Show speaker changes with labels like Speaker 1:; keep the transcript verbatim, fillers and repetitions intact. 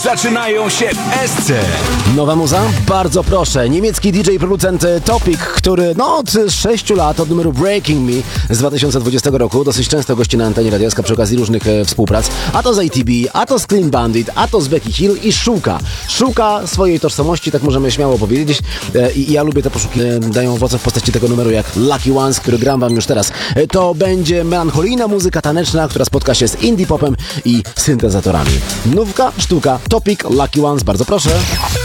Speaker 1: zaczynają się w S C.
Speaker 2: Nowa muza? Bardzo proszę. Niemiecki D J i producent Topic, który no od sześciu lat od numeru Breaking Me z dwa tysiące dwudziestego roku dosyć często gości na antenie Radia S K przy okazji różnych e, współprac. A to z A T B, a to z Clean Bandit, a to z Becky Hill i szuka. Szuka swojej tożsamości, tak możemy śmiało powiedzieć. E, I ja lubię te poszukiwania. E, dają owoce w postaci tego numeru jak Lucky Ones, który gram wam już teraz. E, to będzie melancholijna muzyka taneczna, która spotka się z indie popem i syntezatorami. Nówka, sztuka, Topic, Lucky Ones, bardzo proszę.